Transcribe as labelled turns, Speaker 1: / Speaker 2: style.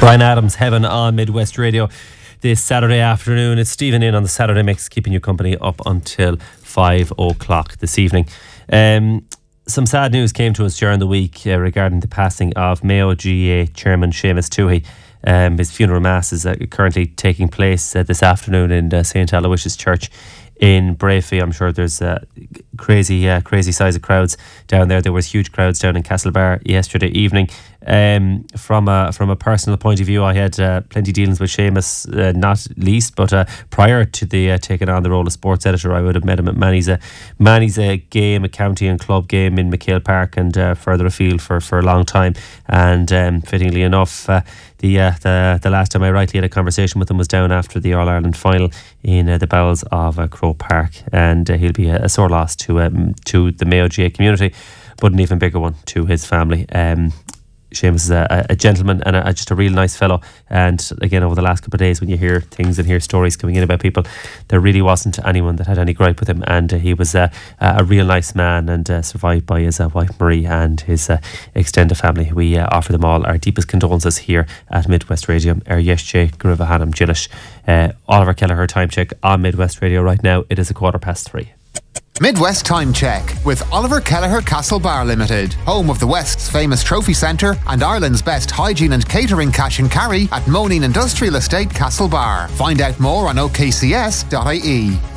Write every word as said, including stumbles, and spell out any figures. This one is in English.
Speaker 1: Brian Adams, Heaven on Midwest Radio this Saturday afternoon. It's Stephen in on the Saturday Mix, keeping you company up until five o'clock this evening. Um, some sad news came to us during the week uh, regarding the passing of Mayo G A A Chairman Seamus Toohey. Um, his funeral mass is uh, currently taking place uh, this afternoon in uh, Saint Aloysius Church in Bravey. I'm sure there's uh, crazy, uh, crazy size of crowds down there. There was huge crowds down in Castlebar yesterday evening. Um, from a from a personal point of view, I had uh, plenty of dealings with Seamus, uh, not least, but uh, prior to the uh, taking on the role of sports editor, I would have met him at Manny's a Manny's a game, a county and club game in McHale Park and uh, further afield for, for a long time. And um, fittingly enough, uh, the uh, the the last time I rightly had a conversation with him was down after the All Ireland final in uh, the bowels of uh, Croke Park, and uh, he'll be a, a sore loss to um, to the Mayo G A A community, but an even bigger one to his family. Um, Seamus is a, a gentleman and a, just a real nice fellow. And again, over the last couple of days, when you hear things and hear stories coming in about people, there really wasn't anyone that had any gripe with him. And uh, he was uh, a real nice man, and uh, survived by his uh, wife Marie and his uh, extended family. We uh, offer them all our deepest condolences here at Midwest Radio. Er Yeshe Gruva Hanam Jillish. Oliver Kelleher time check on Midwest Radio right now. It is a quarter past three.
Speaker 2: Midwest Time Check with Oliver Kelleher Castlebar Limited, home of the West's famous trophy centre and Ireland's best hygiene and catering cash and carry at Moneen Industrial Estate, Castlebar. Find out more on o k c s dot i e.